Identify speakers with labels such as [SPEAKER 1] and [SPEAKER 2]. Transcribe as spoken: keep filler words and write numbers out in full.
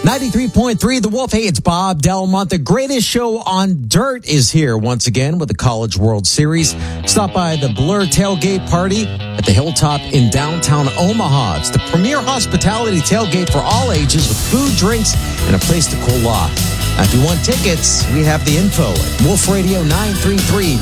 [SPEAKER 1] ninety-three point three The Wolf. Hey, it's Bob Delmont. The greatest show on dirt is here once again with the College World Series. Stop by the Blur Tailgate Party at the Hilltop in downtown Omaha. It's the premier hospitality tailgate for all ages with food, drinks, and a place to cool off. Now, if you want tickets, we have the info at wolf radio nine three three